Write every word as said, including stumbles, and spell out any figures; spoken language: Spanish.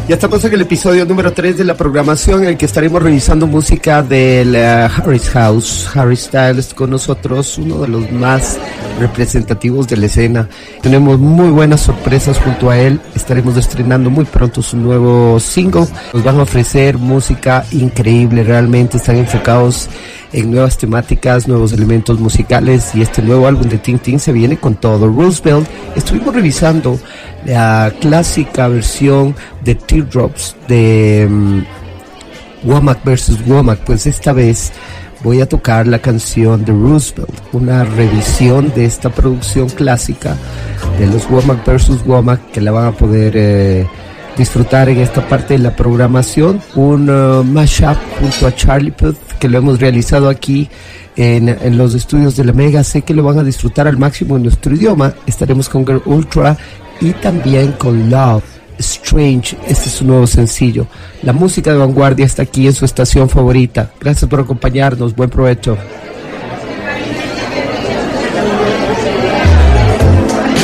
Ya estamos en el episodio número tres de la programación en el que estaremos revisando música del uh, Harris House. Harry Styles con nosotros, uno de los más representativos de la escena. Tenemos muy buenas sorpresas junto a él. Estaremos estrenando muy pronto su nuevo single. Nos van a ofrecer música increíble, realmente están enfocados en nuevas temáticas, nuevos elementos musicales, y este nuevo álbum de Ting Ting se viene con todo. Roosevelt, estuvimos revisando la clásica versión de Teardrops de um, Womack versus. Womack, pues esta vez voy a tocar la canción de Roosevelt, una revisión de esta producción clásica de los Womack versus. Womack, que la van a poder eh, disfrutar en esta parte de la programación. Un uh, mashup junto a Charlie Puth, que lo hemos realizado aquí en, en los estudios de la Mega. Sé que lo van a disfrutar al máximo en nuestro idioma. Estaremos con Girl Ultra y también con Love Strange. Este es su nuevo sencillo. La música de vanguardia está aquí en su estación favorita. Gracias por acompañarnos. Buen provecho.